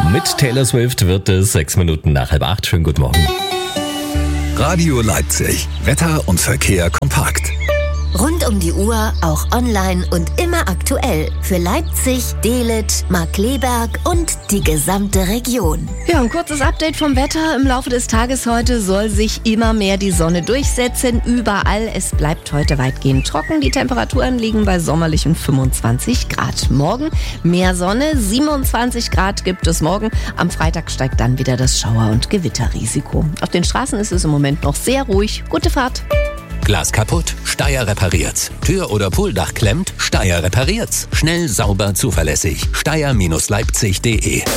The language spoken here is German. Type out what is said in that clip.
Mit Taylor Swift wird es 6 Minuten nach 7:30. Schönen guten Morgen. Radio Leipzig. Wetter und Verkehr kompakt. Rund um die Uhr, auch online und immer aktuell. Für Leipzig, Dehlet, Markkleeberg und die gesamte Region. Ja, ein kurzes Update vom Wetter. Im Laufe des Tages heute soll sich immer mehr die Sonne durchsetzen. Überall. Es bleibt heute weitgehend trocken. Die Temperaturen liegen bei sommerlichen 25 Grad. Morgen mehr Sonne. 27 Grad gibt es morgen. Am Freitag steigt dann wieder das Schauer- und Gewitterrisiko. Auf den Straßen ist es im Moment noch sehr ruhig. Gute Fahrt. Glas kaputt? Steyr repariert's. Tür- oder Pooldach klemmt? Steyr repariert's. Schnell, sauber, zuverlässig. Steyr-Leipzig.de